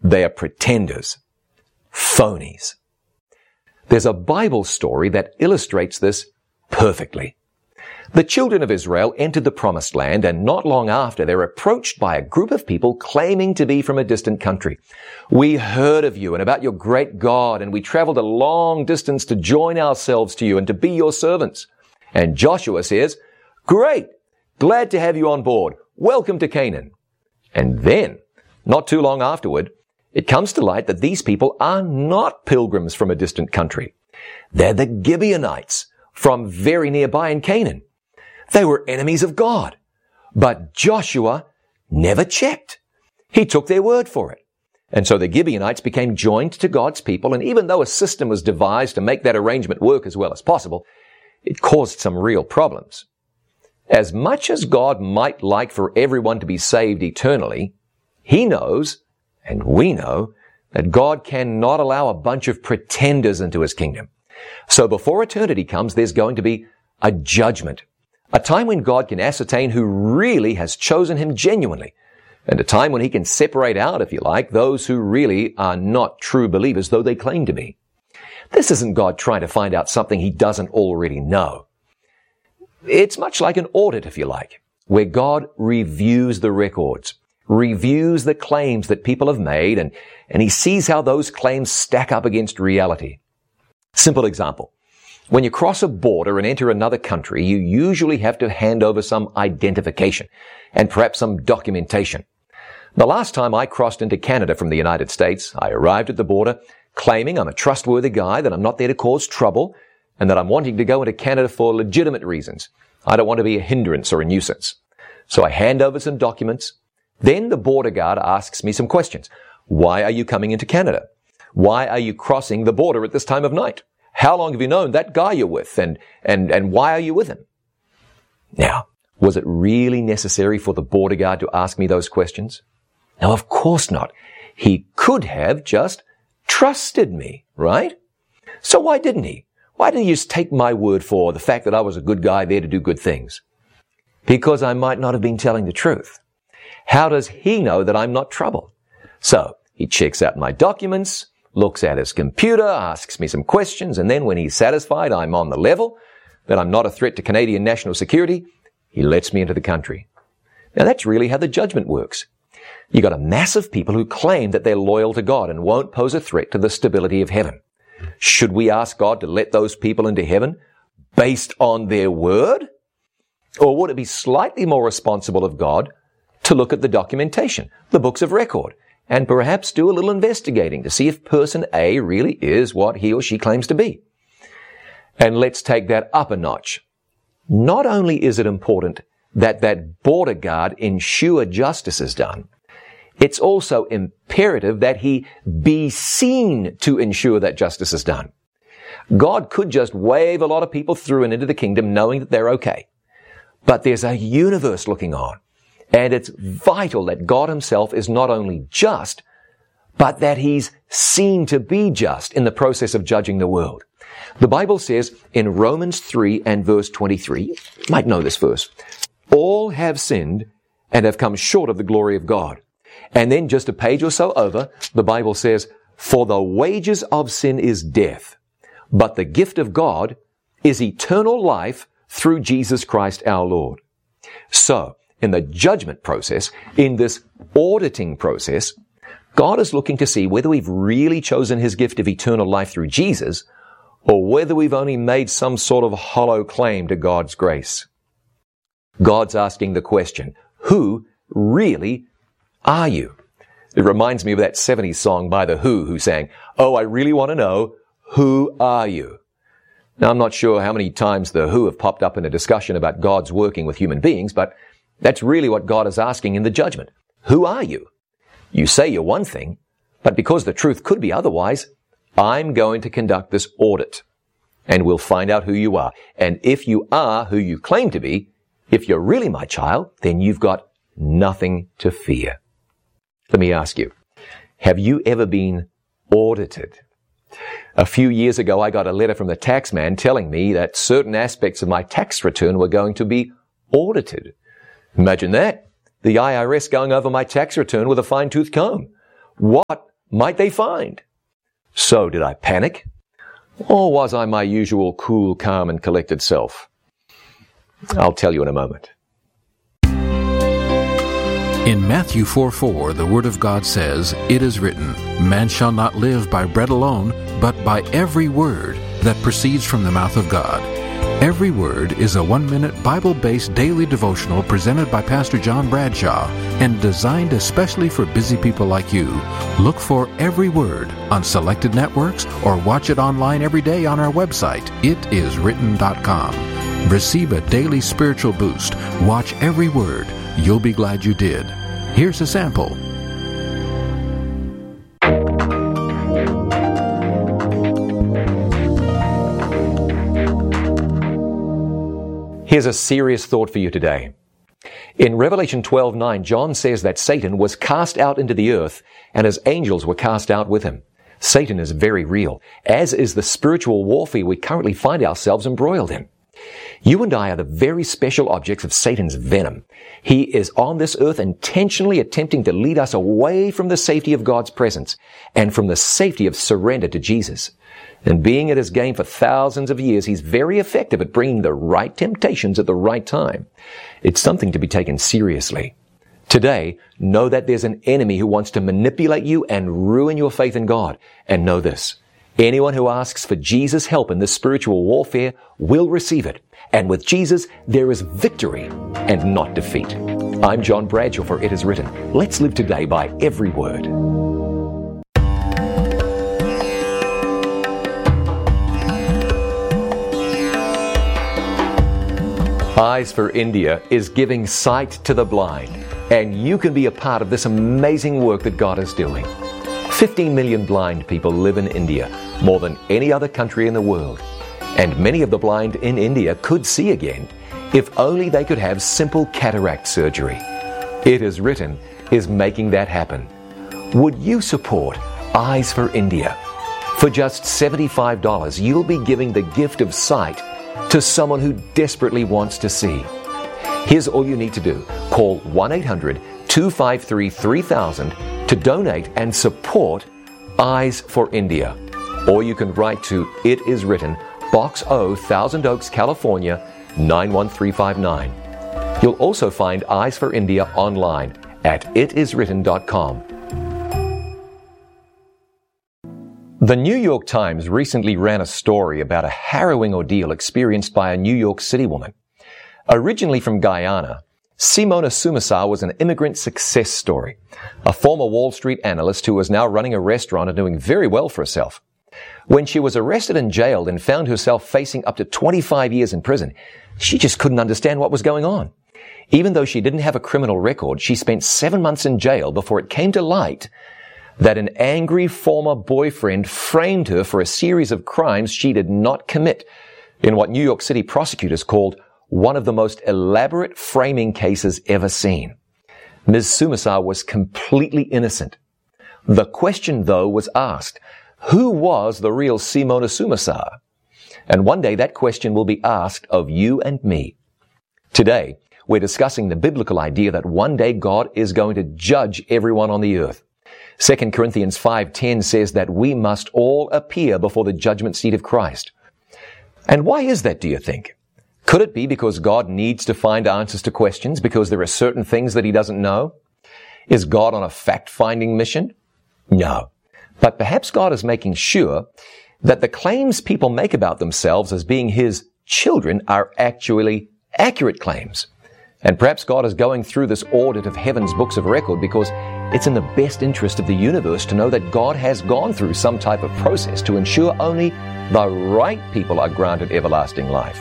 They are pretenders, phonies. There's a Bible story that illustrates this perfectly. The children of Israel entered the Promised Land, and not long after, they're approached by a group of people claiming to be from a distant country. We heard of you and about your great God, and we traveled a long distance to join ourselves to you and to be your servants. And Joshua says, "Great! Glad to have you on board. Welcome to Canaan." And then, not too long afterward, it comes to light that these people are not pilgrims from a distant country. They're the Gibeonites from very nearby in Canaan. They were enemies of God. But Joshua never checked. He took their word for it. And so the Gibeonites became joined to God's people, and even though a system was devised to make that arrangement work as well as possible, it caused some real problems. As much as God might like for everyone to be saved eternally, He knows, and we know, that God cannot allow a bunch of pretenders into His kingdom. So before eternity comes, there's going to be a judgment, a time when God can ascertain who really has chosen Him genuinely, and a time when He can separate out, if you like, those who really are not true believers, though they claim to be. This isn't God trying to find out something He doesn't already know. It's much like an audit, if you like, where God reviews the records, reviews the claims that people have made, and He sees how those claims stack up against reality. Simple example. When you cross a border and enter another country, you usually have to hand over some identification and perhaps some documentation. The last time I crossed into Canada from the United States, I arrived at the border claiming I'm a trustworthy guy, that I'm not there to cause trouble, and that I'm wanting to go into Canada for legitimate reasons. I don't want to be a hindrance or a nuisance. So I hand over some documents. Then the border guard asks me some questions. Why are you coming into Canada? Why are you crossing the border at this time of night? How long have you known that guy you're with? And why are you with him? Now, was it really necessary for the border guard to ask me those questions? No, of course not. He could have just trusted me, right? So why didn't he? Why didn't he just take my word for the fact that I was a good guy there to do good things? Because I might not have been telling the truth. How does he know that I'm not trouble? So he checks out my documents, looks at his computer, asks me some questions, and then when he's satisfied I'm on the level, that I'm not a threat to Canadian national security, he lets me into the country. Now that's really how the judgment works. You got a mass of people who claim that they're loyal to God and won't pose a threat to the stability of heaven. Should we ask God to let those people into heaven based on their word? Or would it be slightly more responsible of God to look at the documentation, the books of record, and perhaps do a little investigating to see if person A really is what he or she claims to be? And let's take that up a notch. Not only is it important that that border guard ensure justice is done, it's also imperative that he be seen to ensure that justice is done. God could just wave a lot of people through and into the kingdom knowing that they're okay. But there's a universe looking on, and it's vital that God Himself is not only just, but that He's seen to be just in the process of judging the world. The Bible says in Romans 3 and verse 23, you might know this verse, all have sinned and have come short of the glory of God. And then just a page or so over, the Bible says, for the wages of sin is death, but the gift of God is eternal life through Jesus Christ our Lord. So, in the judgment process, in this auditing process, God is looking to see whether we've really chosen His gift of eternal life through Jesus, or whether we've only made some sort of hollow claim to God's grace. God's asking the question, who really are you? It reminds me of that 70s song by The Who sang, oh, I really want to know, who are you? Now, I'm not sure how many times The Who have popped up in a discussion about God's working with human beings, but that's really what God is asking in the judgment. Who are you? You say you're one thing, but because the truth could be otherwise, I'm going to conduct this audit, and we'll find out who you are. And if you are who you claim to be, if you're really my child, then you've got nothing to fear. Let me ask you, have you ever been audited? A few years ago, I got a letter from the tax man telling me that certain aspects of my tax return were going to be audited. Imagine that. The IRS going over my tax return with a fine-tooth comb. What might they find? So did I panic? Or was I my usual cool, calm, and collected self? I'll tell you in a moment. In Matthew 4:4, the Word of God says, "It is written, man shall not live by bread alone, but by every word that proceeds from the mouth of God." Every Word is a 1-minute Bible-based daily devotional presented by Pastor John Bradshaw and designed especially for busy people like you. Look for Every Word on selected networks or watch it online every day on our website, itiswritten.com. Receive a daily spiritual boost. Watch Every Word. You'll be glad you did. Here's a sample. Here's a serious thought for you today. In Revelation 12:9, John says that Satan was cast out into the earth and his angels were cast out with him. Satan is very real, as is the spiritual warfare we currently find ourselves embroiled in. You and I are the very special objects of Satan's venom. He is on this earth intentionally attempting to lead us away from the safety of God's presence and from the safety of surrender to Jesus. And being at his game for thousands of years, he's very effective at bringing the right temptations at the right time. It's something to be taken seriously. Today, know that there's an enemy who wants to manipulate you and ruin your faith in God. And know this: anyone who asks for Jesus' help in this spiritual warfare will receive it. And with Jesus, there is victory and not defeat. I'm John Bradshaw for It Is Written. Let's live today by every word. Eyes for India is giving sight to the blind, and you can be a part of this amazing work that God is doing. 15 million blind people live in India, more than any other country in the world. And many of the blind in India could see again if only they could have simple cataract surgery. It Is Written is making that happen. Would you support Eyes for India? For just $75, you'll be giving the gift of sight to someone who desperately wants to see. Here's all you need to do. Call 1-800-253-3000 to donate and support Eyes for India. Or you can write to It Is Written, Box O, Thousand Oaks, California, 91359. You'll also find Eyes for India online at itiswritten.com. The New York Times recently ran a story about a harrowing ordeal experienced by a New York City woman. Originally from Guyana, Simona Sumasar was an immigrant success story, a former Wall Street analyst who was now running a restaurant and doing very well for herself. When she was arrested and jailed and found herself facing up to 25 years in prison, she just couldn't understand what was going on. Even though she didn't have a criminal record, she spent 7 months in jail before it came to light that an angry former boyfriend framed her for a series of crimes she did not commit in what New York City prosecutors called one of the most elaborate framing cases ever seen. Ms. Sumasar was completely innocent. The question, though, was asked, who was the real Simona Sumasar? And one day that question will be asked of you and me. Today, we're discussing the biblical idea that one day God is going to judge everyone on the earth. 2 Corinthians 5:10 says that we must all appear before the judgment seat of Christ. And why is that, do you think? Could it be because God needs to find answers to questions because there are certain things that he doesn't know? Is God on a fact-finding mission? No. But perhaps God is making sure that the claims people make about themselves as being his children are actually accurate claims. And perhaps God is going through this audit of heaven's books of record because it's in the best interest of the universe to know that God has gone through some type of process to ensure only the right people are granted everlasting life.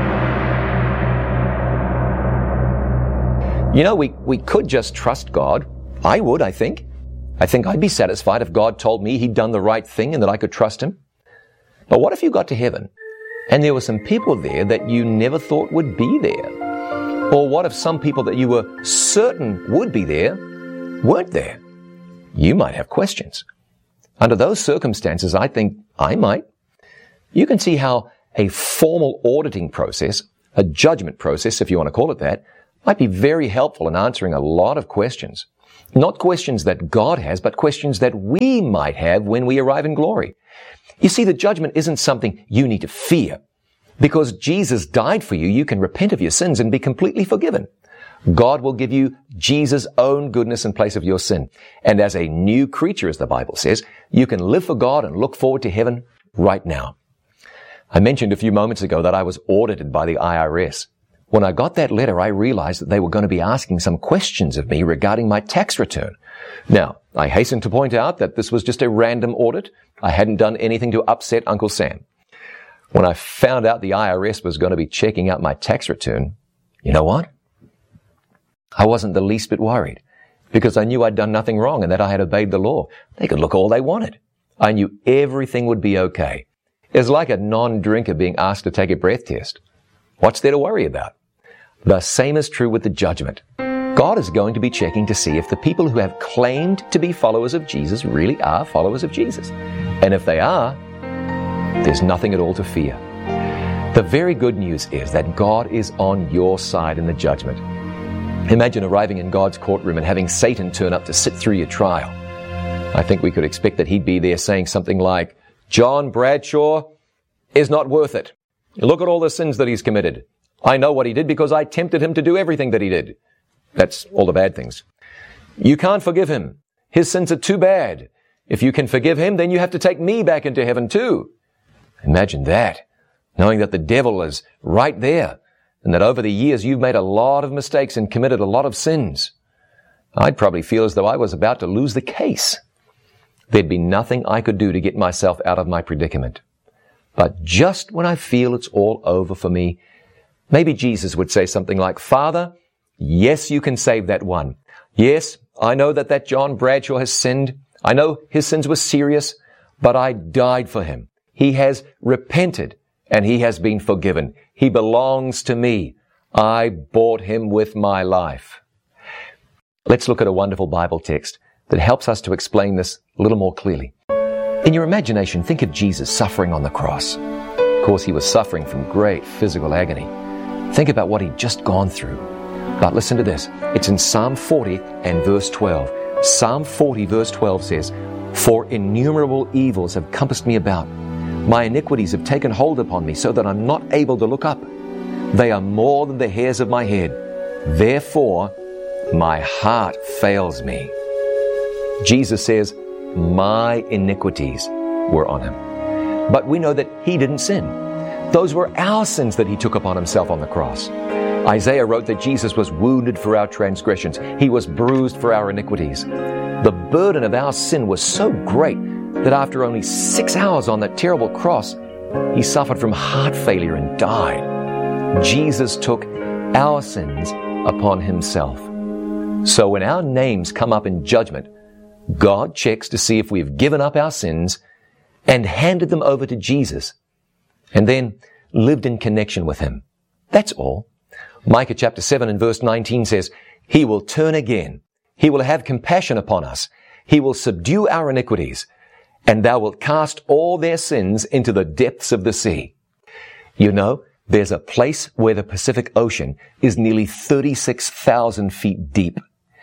You know, we could just trust God. I would, I think. I think I'd be satisfied if God told me he'd done the right thing and that I could trust him. But what if you got to heaven and there were some people there that you never thought would be there? Or what if some people that you were certain would be there weren't there? You might have questions. Under those circumstances, I think I might. You can see how a formal auditing process, a judgment process, if you want to call it that, might be very helpful in answering a lot of questions. Not questions that God has, but questions that we might have when we arrive in glory. You see, the judgment isn't something you need to fear. Because Jesus died for you, you can repent of your sins and be completely forgiven. God will give you Jesus' own goodness in place of your sin. And as a new creature, as the Bible says, you can live for God and look forward to heaven right now. I mentioned a few moments ago that I was audited by the IRS. When I got that letter, I realized that they were going to be asking some questions of me regarding my tax return. Now, I hasten to point out that this was just a random audit. I hadn't done anything to upset Uncle Sam. When I found out the IRS was going to be checking out my tax return, you know what? I wasn't the least bit worried, because I knew I'd done nothing wrong and that I had obeyed the law. They could look all they wanted. I knew everything would be okay. It's like a non-drinker being asked to take a breath test. What's there to worry about? The same is true with the judgment. God is going to be checking to see if the people who have claimed to be followers of Jesus really are followers of Jesus. And if they are, there's nothing at all to fear. The very good news is that God is on your side in the judgment. Imagine arriving in God's courtroom and having Satan turn up to sit through your trial. I think we could expect that he'd be there saying something like, John Bradshaw is not worth it. Look at all the sins that he's committed. I know what he did because I tempted him to do everything that he did. That's all the bad things. You can't forgive him. His sins are too bad. If you can forgive him, then you have to take me back into heaven too. Imagine that, knowing that the devil is right there and that over the years you've made a lot of mistakes and committed a lot of sins. I'd probably feel as though I was about to lose the case. There'd be nothing I could do to get myself out of my predicament. But just when I feel it's all over for me, maybe Jesus would say something like, Father, yes, you can save that one. Yes, I know that John Bradshaw has sinned. I know his sins were serious, but I died for him. He has repented and he has been forgiven. He belongs to me. I bought him with my life. Let's look at a wonderful Bible text that helps us to explain this a little more clearly. In your imagination, think of Jesus suffering on the cross. Of course, he was suffering from great physical agony. Think about what he'd just gone through. But listen to this. It's in Psalm 40 and verse 12. Psalm 40 verse 12 says, For innumerable evils have compassed me about. My iniquities have taken hold upon me so that I'm not able to look up. They are more than the hairs of my head. Therefore, my heart fails me. Jesus says, my iniquities were on him. But we know that he didn't sin. Those were our sins that he took upon himself on the cross. Isaiah wrote that Jesus was wounded for our transgressions. He was bruised for our iniquities. The burden of our sin was so great that after only 6 hours on that terrible cross, he suffered from heart failure and died. Jesus took our sins upon himself. So when our names come up in judgment, God checks to see if we've given up our sins and handed them over to Jesus and then lived in connection with him. That's all. Micah chapter 7 and verse 19 says, He will turn again. He will have compassion upon us. He will subdue our iniquities, and thou wilt cast all their sins into the depths of the sea. You know, there's a place where the Pacific Ocean is nearly 36,000 feet deep.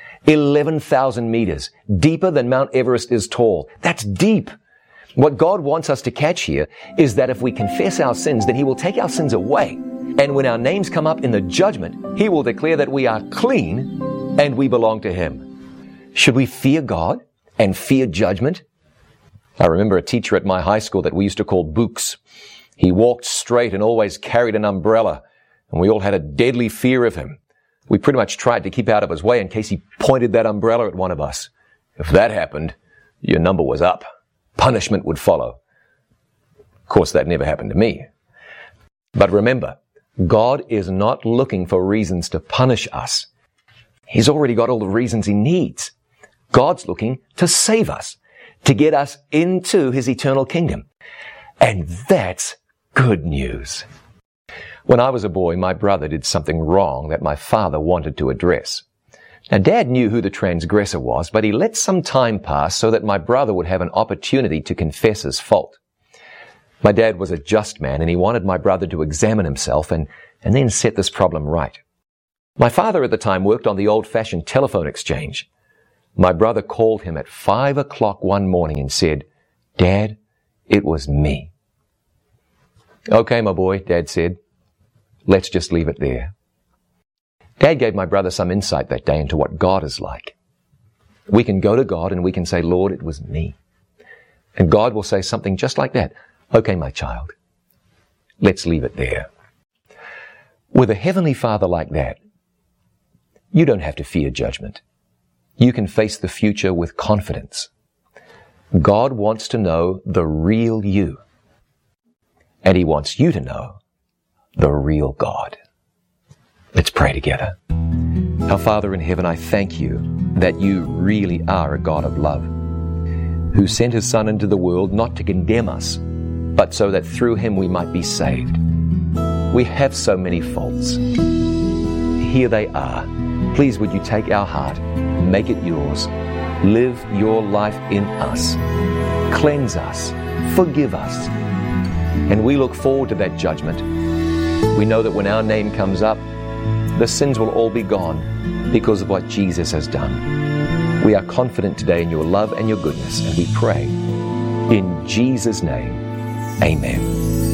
11,000 meters, deeper than Mount Everest is tall. That's deep. What God wants us to catch here is that if we confess our sins, then he will take our sins away. And when our names come up in the judgment, he will declare that we are clean and we belong to him. Should we fear God and fear judgment? I remember a teacher at my high school that we used to call Books. He walked straight and always carried an umbrella, and we all had a deadly fear of him. We pretty much tried to keep out of his way in case he pointed that umbrella at one of us. If that happened, your number was up. Punishment would follow. Of course, that never happened to me. But remember, God is not looking for reasons to punish us. He's already got all the reasons he needs. God's looking to save us, to get us into his eternal kingdom. And that's good news. When I was a boy, my brother did something wrong that my father wanted to address. Now, Dad knew who the transgressor was, but he let some time pass so that my brother would have an opportunity to confess his fault. My dad was a just man, and he wanted my brother to examine himself and then set this problem right. My father at the time worked on the old-fashioned telephone exchange. My brother called him at 5 o'clock one morning and said, "Dad, it was me." "Okay, my boy," Dad said. "Let's just leave it there." Dad gave my brother some insight that day into what God is like. We can go to God and we can say, "Lord, it was me." And God will say something just like that. "Okay, my child, let's leave it there." With a Heavenly Father like that, you don't have to fear judgment. You can face the future with confidence. God wants to know the real you. And He wants you to know the real God. Let's pray together. Our Father in heaven, I thank you that you really are a God of love, who sent His Son into the world not to condemn us, but so that through Him we might be saved. We have so many faults. Here they are. Please would you take our heart, make it yours, live your life in us, cleanse us, forgive us. And we look forward to that judgment. We know that when our name comes up, the sins will all be gone because of what Jesus has done. We are confident today in your love and your goodness, and we pray in Jesus' name, amen.